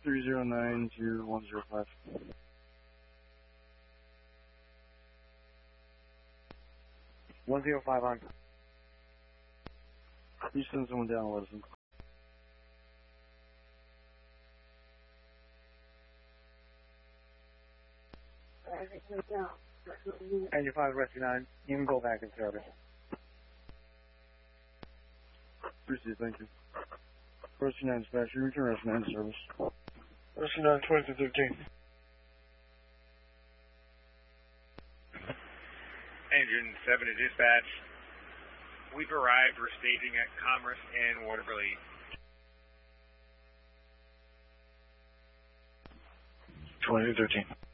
309 to 105. On. You send someone down, Listen. And you find Rescue 9, you can go back in service. Appreciate it, thank you. Rescue 9 dispatch, you return Rescue 9 service. Rescue 9, 2213. Engine 7 to dispatch. We've arrived. We're staging at Commerce and Waterville. 2213.